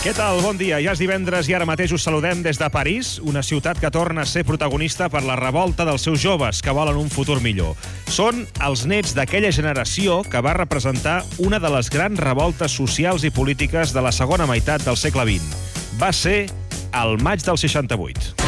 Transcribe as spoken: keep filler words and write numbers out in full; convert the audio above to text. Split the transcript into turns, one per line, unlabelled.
Què tal? Bon dia. Ja és divendres i ara mateix us saludem des de París, una ciutat que torna a ser protagonista per la revolta dels seus joves que volen un futur millor. Són els nets d'aquella generació que va representar una de les grans revoltes socials i polítiques de la segona meitat del segle vint. Va ser el maig del seixanta-vuit.